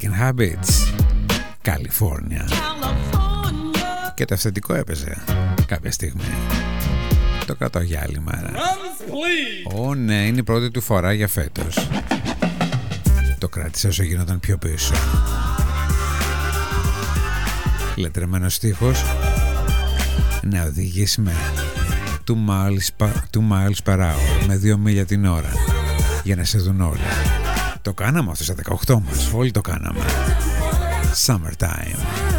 Breaking Habits, California. Και το αυθεντικό έπαιζε κάποια στιγμή. Το κρατάω για άλλη μέρα. Ω ναι, είναι η πρώτη του φορά για φέτος. Το κράτησε όσο γινόταν πιο πίσω. Λατρεμένος στίχος να οδηγήσει με 2 miles per hour, με 2 μίλια την ώρα, για να σε δουν όλοι. Το κάναμε αυτό στα 18 μας, όλοι το κάναμε. Summertime.